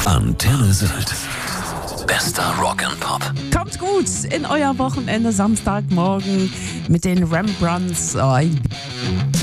Antenne Sylt. Bester Rock and Pop. Kommt gut in euer Wochenende Samstagmorgen mit den Rembrandts.